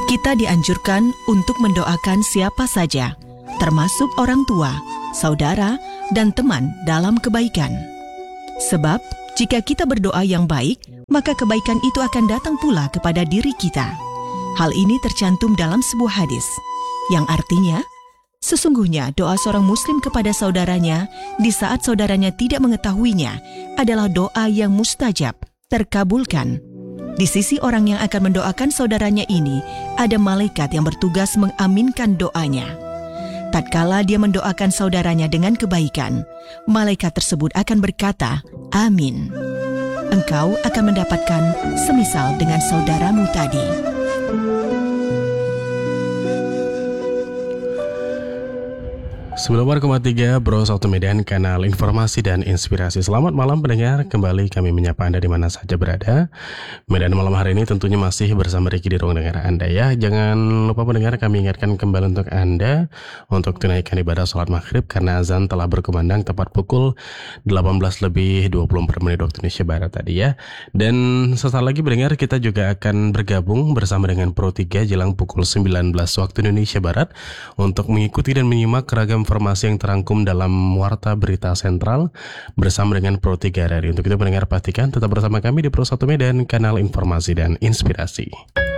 Kita dianjurkan untuk mendoakan siapa saja, termasuk orang tua, saudara, dan teman dalam kebaikan. Sebab, jika kita berdoa yang baik, maka kebaikan itu akan datang pula kepada diri kita. Hal ini tercantum dalam sebuah hadis, yang artinya, sesungguhnya doa seorang muslim kepada saudaranya di saat saudaranya tidak mengetahuinya adalah doa yang mustajab, terkabulkan. Di sisi orang yang akan mendoakan saudaranya ini, ada malaikat yang bertugas mengaminkan doanya. Tatkala dia mendoakan saudaranya dengan kebaikan, malaikat tersebut akan berkata, "Amin." Engkau akan mendapatkan semisal dengan saudaramu tadi. 94,3 Bro Satu Medan, kanal informasi dan inspirasi. Selamat malam pendengar, kembali kami menyapa Anda di mana saja berada. Medan malam hari ini tentunya masih bersama Ricky di ruang dengar Anda ya. Jangan lupa pendengar, kami ingatkan kembali untuk Anda untuk tunaikan ibadah sholat maghrib karena azan telah berkumandang tepat pukul 18:24 waktu Indonesia Barat tadi ya. Dan sesaat lagi pendengar, kita juga akan bergabung bersama dengan Pro 3 jelang pukul 19 waktu Indonesia Barat untuk mengikuti dan menyimak ragam informasi yang terangkum dalam Warta Berita Sentral bersama dengan Pro 3 RRI. Untuk itu pendengar pastikan tetap bersama kami di Pro 1 Medan, kanal informasi dan inspirasi.